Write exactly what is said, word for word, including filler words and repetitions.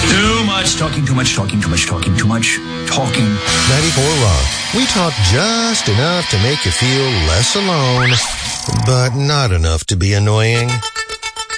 Too much talking, too much talking, too much talking, too much talking. ninety-four Rock. We talk just enough to make you feel less alone, but not enough to be annoying.